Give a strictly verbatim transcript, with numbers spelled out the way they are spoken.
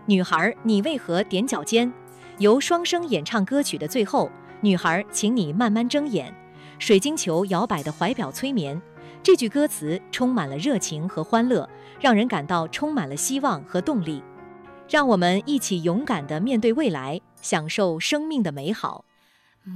女孩，你为何踮脚尖？由双声演唱歌曲的最后，女孩，请你慢慢睁眼。水晶球摇摆的怀表催眠。这句歌词充满了热情和欢乐，让人感到充满了希望和动力。让我们一起勇敢地面对未来，享受生命的美好。